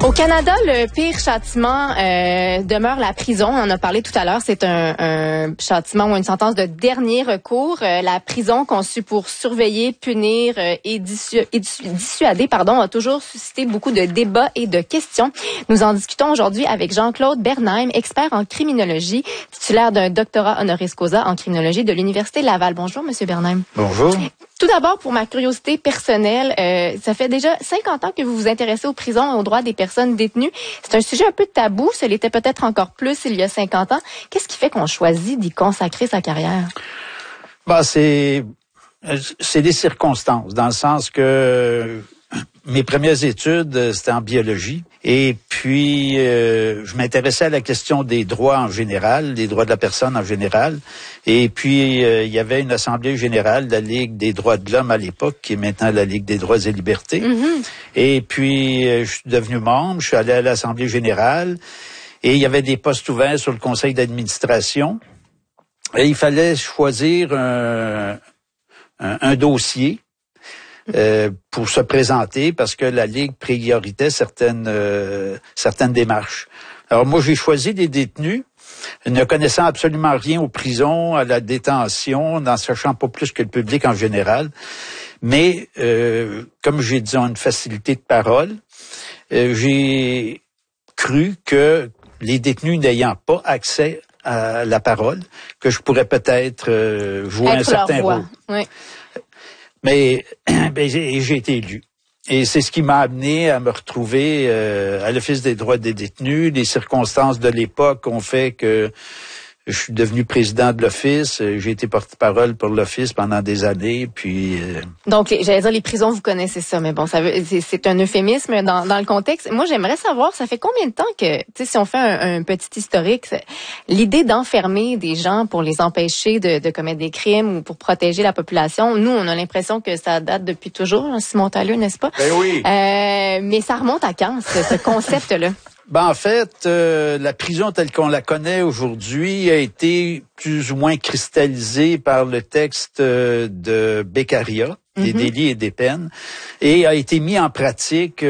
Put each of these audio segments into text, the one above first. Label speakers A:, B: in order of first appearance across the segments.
A: Au Canada, le pire châtiment demeure la prison. On en a parlé tout à l'heure. C'est un châtiment ou une sentence de dernier recours. La prison, conçue pour surveiller, punir et dissuader, a toujours suscité beaucoup de débats et de questions. Nous en discutons aujourd'hui avec Jean-Claude Bernheim, expert en criminologie, titulaire d'un doctorat honoris causa en criminologie de l'Université Laval. Bonjour, Monsieur Bernheim.
B: Bonjour.
A: Tout d'abord, pour ma curiosité personnelle, ça fait déjà 50 ans que vous vous intéressez aux prisons et aux droits des personnes détenues. C'est un sujet un peu tabou, ce l'était peut-être encore plus il y a 50 ans. Qu'est-ce qui fait qu'on choisit d'y consacrer sa carrière?
B: C'est des circonstances, dans le sens que mes premières études, c'était en biologie. Et puis, je m'intéressais à la question des droits en général, des droits de la personne en général. Et puis, il y avait une assemblée générale de la Ligue des droits de l'homme à l'époque, qui est maintenant la Ligue des droits et libertés. Mm-hmm. Et puis, je suis devenu membre, je suis allé à l'assemblée générale. Et il y avait des postes ouverts sur le conseil d'administration. Et il fallait choisir un dossier. Pour se présenter, parce que la Ligue prioritait certaines démarches. Alors moi, j'ai choisi des détenus, ne connaissant absolument rien aux prisons, à la détention, n'en sachant pas plus que le public en général. Mais, comme j'ai dit, une facilité de parole, j'ai cru que les détenus n'ayant pas accès à la parole, que je pourrais peut-être jouer un certain rôle.
A: Oui.
B: Mais j'ai été élu. Et c'est ce qui m'a amené à me retrouver à l'Office des droits des détenus. Les circonstances de l'époque ont fait que je suis devenu président de l'Office. J'ai été porte-parole pour l'Office pendant des années. Puis
A: Donc, j'allais dire, les prisons, vous connaissez ça, mais bon, c'est un euphémisme dans le contexte. Moi, j'aimerais savoir, ça fait combien de temps que, tu sais, si on fait un petit historique, l'idée d'enfermer des gens pour les empêcher de commettre des crimes ou pour protéger la population, nous, on a l'impression que ça date depuis toujours, Simon Tailleux, n'est-ce pas?
B: Ben oui.
A: Mais ça remonte à quand, ce concept-là?
B: En fait, la prison telle qu'on la connaît aujourd'hui a été plus ou moins cristallisée par le texte de Beccaria, des délits et des peines, et a été mis en pratique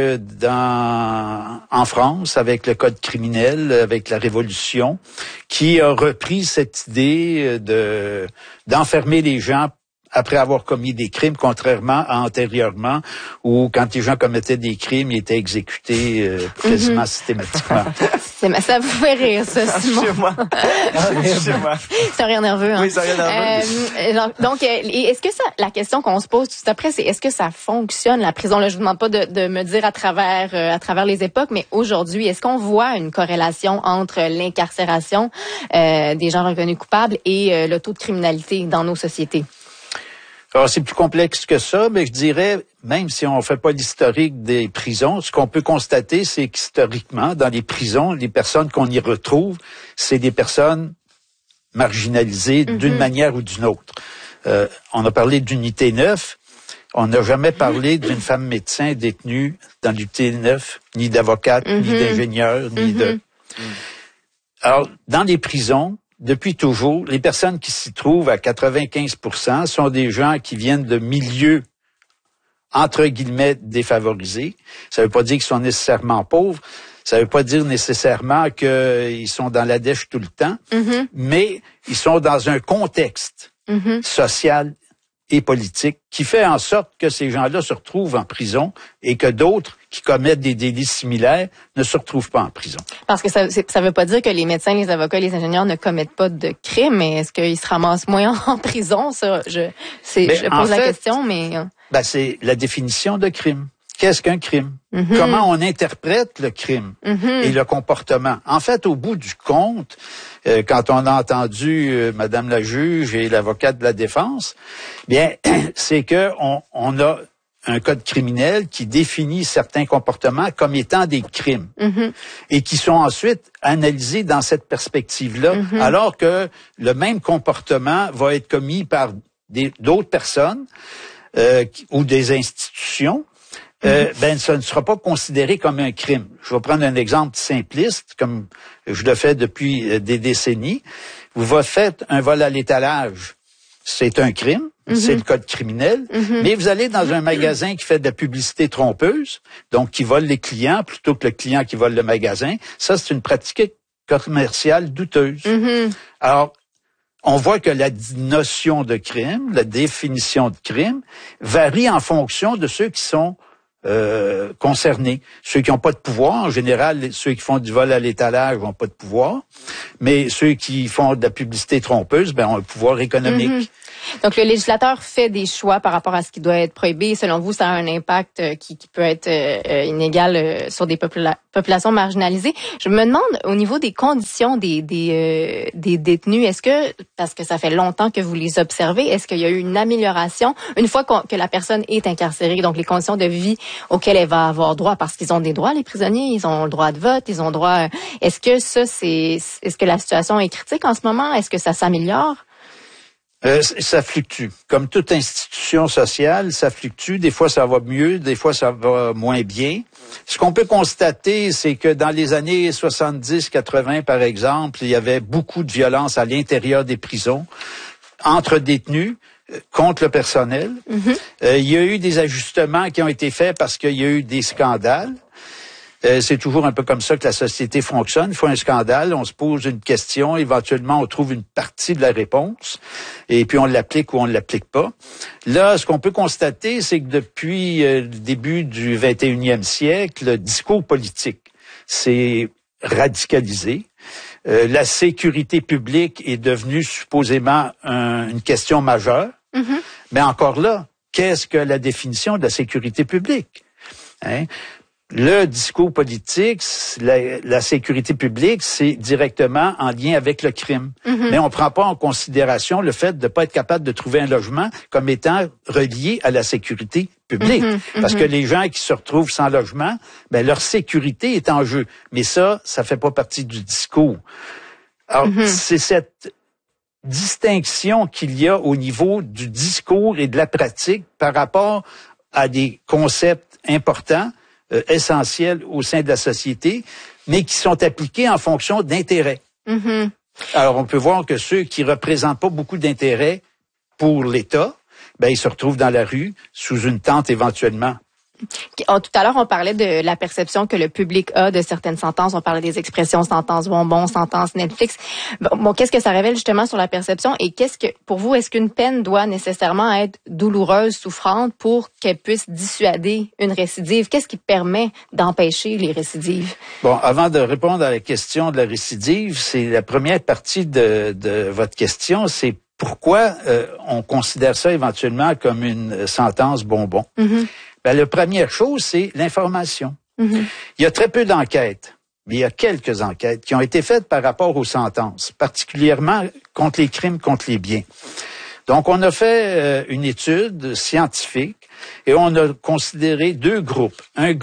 B: en France avec le Code criminel, avec la Révolution, qui a repris cette idée d'enfermer les gens après avoir commis des crimes, contrairement à antérieurement, où quand les gens commettaient des crimes, ils étaient exécutés quasiment systématiquement.
A: Ça vous fait rire, ça, Simon.
C: Chez moi.
A: C'est un rire nerveux, hein?
C: Oui, c'est un rire nerveux.
A: Donc, est-ce que la question qu'on se pose tout après, c'est est-ce que ça fonctionne, la prison? Là, je vous demande pas de me dire à travers les époques, mais aujourd'hui, est-ce qu'on voit une corrélation entre l'incarcération des gens reconnus coupables et le taux de criminalité dans nos sociétés?
B: Alors, c'est plus complexe que ça, mais je dirais, même si on fait pas l'historique des prisons, ce qu'on peut constater, c'est qu'historiquement, dans les prisons, les personnes qu'on y retrouve, c'est des personnes marginalisées d'une manière ou d'une autre. On a parlé d'unité 9. On n'a jamais parlé d'une femme médecin détenue dans l'unité 9, ni d'avocate, ni d'ingénieur, ni de... Alors, dans les prisons, depuis toujours, les personnes qui s'y trouvent à 95% sont des gens qui viennent de milieux, entre guillemets, défavorisés. Ça veut pas dire qu'ils sont nécessairement pauvres. Ça veut pas dire nécessairement qu'ils sont dans la dèche tout le temps. Mais ils sont dans un contexte social et politique qui fait en sorte que ces gens-là se retrouvent en prison et que d'autres qui commettent des délits similaires ne se retrouvent pas en prison.
A: Parce que ça veut pas dire que les médecins, les avocats, les ingénieurs ne commettent pas de crimes, mais est-ce qu'ils se ramassent moins en prison? Ça, je pose la question, mais...
B: c'est la définition de crime. Qu'est-ce qu'un crime? Comment on interprète le crime et le comportement? En fait, au bout du compte, quand on a entendu Madame la juge et l'avocate de la défense, bien, c'est que on a un code criminel qui définit certains comportements comme étant des crimes et qui sont ensuite analysés dans cette perspective-là, alors que le même comportement va être commis par d'autres personnes ou des institutions. Ça ne sera pas considéré comme un crime. Je vais prendre un exemple simpliste, comme je le fais depuis des décennies. Vous faites un vol à l'étalage, c'est un crime, c'est le code criminel. Mais vous allez dans un magasin qui fait de la publicité trompeuse, donc qui vole les clients plutôt que le client qui vole le magasin. Ça, c'est une pratique commerciale douteuse. Alors, on voit que la notion de crime, la définition de crime, varie en fonction de ceux qui sont concernés. Ceux qui n'ont pas de pouvoir, en général, ceux qui font du vol à l'étalage n'ont pas de pouvoir, mais ceux qui font de la publicité trompeuse, ont un pouvoir économique.
A: Donc, le législateur fait des choix par rapport à ce qui doit être prohibé. Selon vous, ça a un impact qui peut être inégal sur des populations marginalisées. Je me demande, au niveau des conditions des détenus, est-ce que, parce que ça fait longtemps que vous les observez, est-ce qu'il y a eu une amélioration une fois que la personne est incarcérée, donc les conditions de vie auxquelles elle va avoir droit, parce qu'ils ont des droits, les prisonniers, ils ont le droit de vote, ils ont droit... Est-ce que la situation est critique en ce moment? Est-ce que ça s'améliore?
B: Ça fluctue. Comme toute institution sociale, ça fluctue. Des fois, ça va mieux, des fois, ça va moins bien. Ce qu'on peut constater, c'est que dans les années 70-80, par exemple, il y avait beaucoup de violence à l'intérieur des prisons, entre détenus, contre le personnel. Il y a eu des ajustements qui ont été faits parce qu'il y a eu des scandales. C'est toujours un peu comme ça que la société fonctionne. Il faut un scandale, on se pose une question, éventuellement on trouve une partie de la réponse, et puis on l'applique ou on ne l'applique pas. Là, ce qu'on peut constater, c'est que depuis le début du 21e siècle, le discours politique s'est radicalisé. La sécurité publique est devenue supposément une question majeure. Mais encore là, qu'est-ce que la définition de la sécurité publique? Le discours politique, la sécurité publique, c'est directement en lien avec le crime. Mais on ne prend pas en considération le fait de ne pas être capable de trouver un logement comme étant relié à la sécurité publique. Parce que les gens qui se retrouvent sans logement, leur sécurité est en jeu. Mais ça fait pas partie du discours. Alors, c'est cette distinction qu'il y a au niveau du discours et de la pratique par rapport à des concepts importants, essentiels au sein de la société, mais qui sont appliqués en fonction d'intérêts. Alors, on peut voir que ceux qui représentent pas beaucoup d'intérêts pour l'État, ils se retrouvent dans la rue, sous une tente éventuellement.
A: Tout à l'heure, on parlait de la perception que le public a de certaines sentences. On parlait des expressions sentence bonbon, sentence Netflix. Bon, qu'est-ce que ça révèle justement sur la perception et pour vous, est-ce qu'une peine doit nécessairement être douloureuse, souffrante pour qu'elle puisse dissuader une récidive? Qu'est-ce qui permet d'empêcher les récidives?
B: Bon, avant de répondre à la question de la récidive, c'est la première partie de votre question, c'est pourquoi on considère ça éventuellement comme une sentence bonbon. La première chose, c'est l'information. Il y a très peu d'enquêtes, mais il y a quelques enquêtes qui ont été faites par rapport aux sentences, particulièrement contre les crimes contre les biens. Donc, on a fait une étude scientifique et on a considéré deux groupes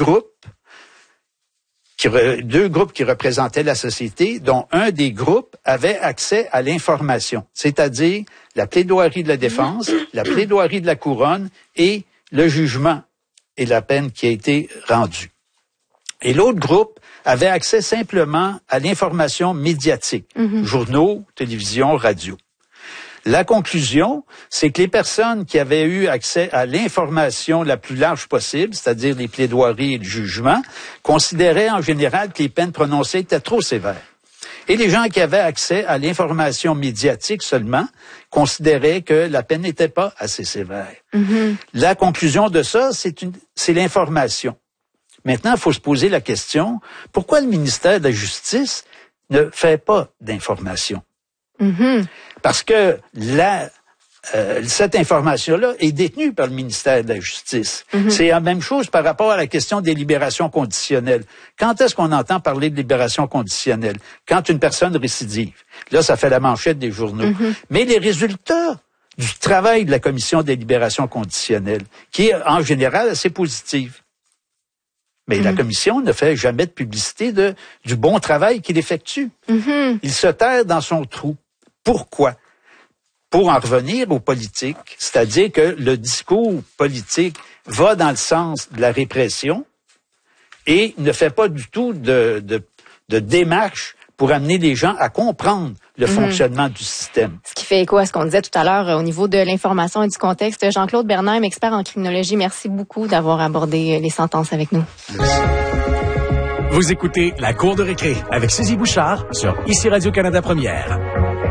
B: qui représentaient la société, dont un des groupes avait accès à l'information, c'est-à-dire la plaidoirie de la défense, la plaidoirie de la couronne et le jugement et la peine qui a été rendue. Et l'autre groupe avait accès simplement à l'information médiatique, journaux, télévision, radio. La conclusion, c'est que les personnes qui avaient eu accès à l'information la plus large possible, c'est-à-dire les plaidoiries et le jugement, considéraient en général que les peines prononcées étaient trop sévères. Et les gens qui avaient accès à l'information médiatique seulement considéraient que la peine n'était pas assez sévère. La conclusion de ça, c'est l'information. Maintenant, il faut se poser la question, pourquoi le ministère de la Justice ne fait pas d'information? Parce que cette information-là est détenue par le ministère de la Justice. C'est la même chose par rapport à la question des libérations conditionnelles. Quand est-ce qu'on entend parler de libération conditionnelle? Quand une personne récidive. Là, ça fait la manchette des journaux. Mais les résultats du travail de la Commission des libérations conditionnelles, qui est en général assez positive. Mais la Commission ne fait jamais de publicité du bon travail qu'il effectue. Il se terre dans son trou. Pourquoi? Pour en revenir aux politiques, c'est-à-dire que le discours politique va dans le sens de la répression et ne fait pas du tout de démarche pour amener les gens à comprendre le fonctionnement du système.
A: Ce qui fait écho à ce qu'on disait tout à l'heure au niveau de l'information et du contexte. Jean-Claude Bernheim, expert en criminologie, merci beaucoup d'avoir abordé les sentences avec nous.
D: Merci. Vous écoutez La Cour de récré avec Suzy Bouchard sur ICI Radio-Canada Première.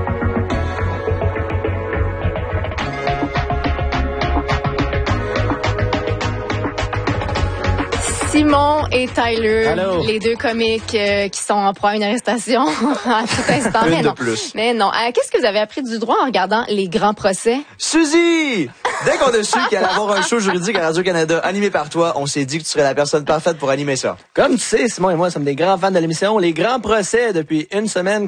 A: Simon et Tyler,
E: Hello.
A: les deux comiques qui sont en proie à une arrestation à tout instant.
E: Une de plus.
A: Mais non. Qu'est-ce que vous avez appris du droit en regardant les grands procès?
E: Suzy! Dès qu'on a su qu'il allait avoir un show juridique à Radio-Canada animé par toi, on s'est dit que tu serais la personne parfaite pour animer ça.
F: Comme tu sais, Simon et moi sommes des grands fans de l'émission Les Grands Procès depuis une semaine.